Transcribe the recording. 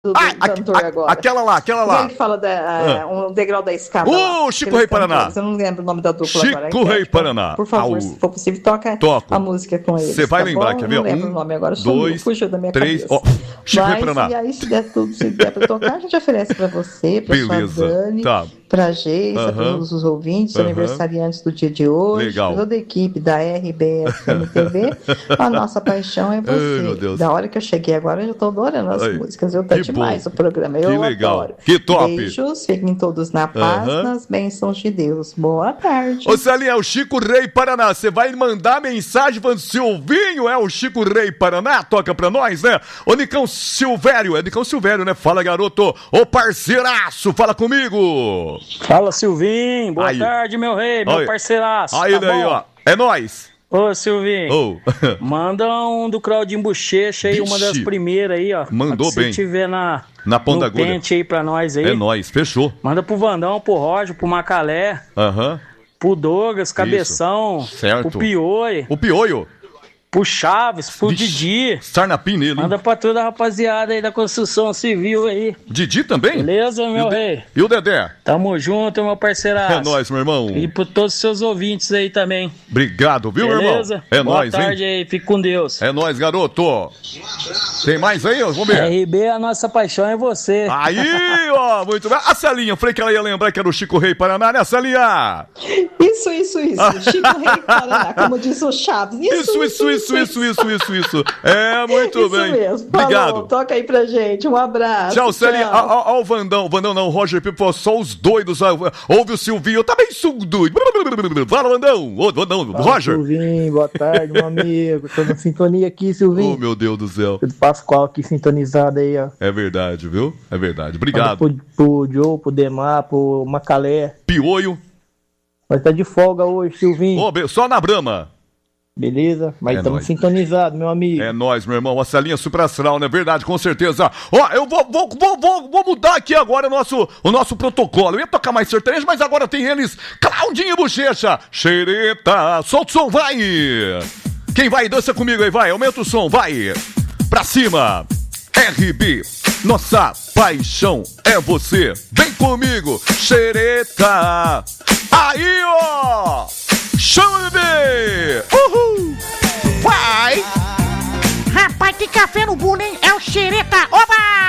cantor agora. Aquela lá. Quem que fala um degrau da escada? Chico Rei Paraná. Eu não lembro o nome da dupla agora. Chico Rei Paraná. Por favor, se for possível, toca a música com eles. Você vai lembrar, quer ver? Eu não lembro o nome agora. 2, fugiu da minha 3. cabeça. Chico Rei Paraná. E aí, se der pra tocar, a gente oferece pra você, pra sua Dani, pra Geisa, pra todos os ouvintes, aniversariantes do dia de hoje, pra toda a equipe da RBFM TV. A nossa paixão é você. Ai, meu Deus. Da hora que eu cheguei agora, eu já tô adorando as músicas. Eu tô demais o programa. Eu legal. adoro. Que top. Beijos, fiquem todos na paz, nas bênçãos de Deus. Boa tarde. Ô, Celinha, é o Chico Rei Paraná. Você vai mandar mensagem falando: Silvinho é o Chico Rei Paraná? Toca pra nós, né? Ô, Nicão Silvério. É Nicão Silvério, né? Fala, garoto. Ô, parceiraço, fala comigo. Fala, Silvinho. Boa tarde, meu rei, meu parceiraço. Aí, daí, ó. É nóis. Ô, Silvinho, manda um do Claudinho Bochecha aí, uma das primeiras aí, ó. Mandou bem. Se tiver na ponta da agulha. Pente aí pra nós aí. É nóis, fechou. Manda pro Vandão, pro Roger, pro Macalé. Pro Douglas, Cabeção. Certo. Pro Pioio. O Pioio. Pro Chaves, pro Didi. Sarnapim nele. Manda pra toda a rapaziada aí da construção civil aí. Didi também? Beleza, meu rei? E o Dedé? Tamo junto, meu parceiraço. É nóis, meu irmão. E por todos os seus ouvintes aí também. Obrigado, viu, meu irmão? Beleza? É Boa nóis, tarde hein? aí, fique com Deus. É nóis, garoto. Tem mais aí? Vamos ver. RB, a nossa paixão é você. Aí, ó, muito bem. A Celinha, eu falei que ela ia lembrar que era o Chico Rei Paraná, né, Celinha? Isso. Chico Rei Paraná, como diz o Chaves. Isso. É, muito bem. Isso mesmo. Obrigado. Falou, toca aí pra gente. Um abraço. Tchau, Celinha. Ó, o Vandão. Vandão não, o Roger Pipo, só os doidos. Ouve o Silvinho, eu também sou doido. Fala, Vandão. Roger. Silvinho, boa tarde, meu amigo. Tô na sintonia aqui, Silvinho. Oh, meu Deus do céu. Pedro Pascoal aqui sintonizado aí, ó. É verdade, viu? É verdade. Obrigado. Pro Joe, pro Demar, pro Macalé. Pioio. Nós tá de folga hoje, Silvinho. Só na Brama. Beleza? Mas estamos sintonizados, meu amigo. É nóis, meu irmão. A Celinha super astral, não é verdade? Com certeza. Ó, eu vou mudar aqui agora o nosso protocolo. Eu ia tocar mais sertanejo, mas agora tem eles. Claudinho Bochecha. Xereta. Solta o som, vai. Quem vai? Dança comigo aí, vai. Aumenta o som, vai. Pra cima. RB. Nossa paixão é você. Vem comigo. Xereta. Aí, ó. Chama, bebê! Uhul! Vai! Rapaz, tem café no bolo, hein? É o Xereta! Ó,